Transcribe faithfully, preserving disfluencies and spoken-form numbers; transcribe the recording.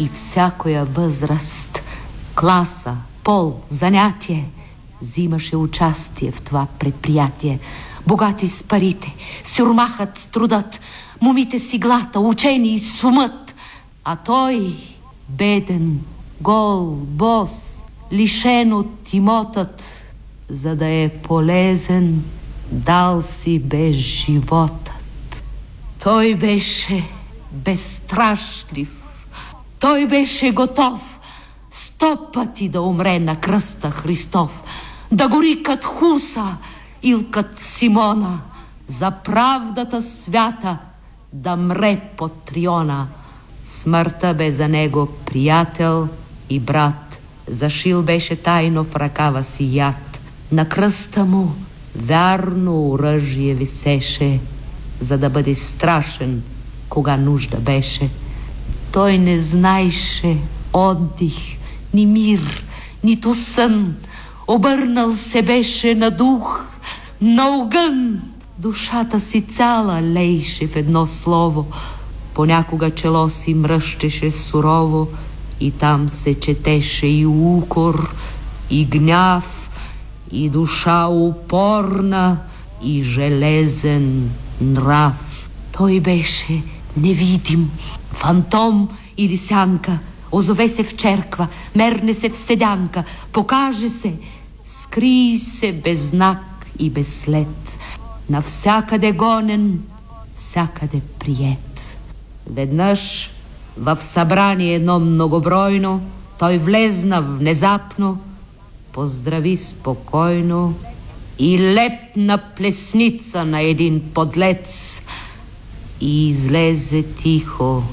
и всякоя възраст, класа, пол, занятие взимаше участие в това предприятие. Богати с парите, сюрмахът с трудът, момите с иглата, учени с умът, а той, беден, гол, бос, лишен от имотът, за да е полезен, дал си бе животът. Той беше безстрашлив, той беше готов сто пъти да умре на кръста Христов, да гори кът Хуса или кът Симона, за правдата свята да мре под Триона. Смъртта бе за него приятел и брат, зашил беше тайно в ръкава си яд. На кръста му вярно оръжие висеше, за да бъде страшен, кога нужда беше. Той не знаеше отдих, ни мир, нито сън. Обърнал се беше на дух, на огън. Душата си цяла лейше в едно слово. Понякога чело си мръщеше сурово и там се четеше и укор, и гняв, и душа упорна, и железен нрав. Той беше невидим, фантом или сянка. Озове се в черква, мерне се в седянка, покаже се, скрий се без знак и без след. Навсякъде гонен, всякъде приет. Веднъж в събрание едно многобройно той влезна внезапно, поздрави спокойно и лепна плесница на един подлец и излезе тихо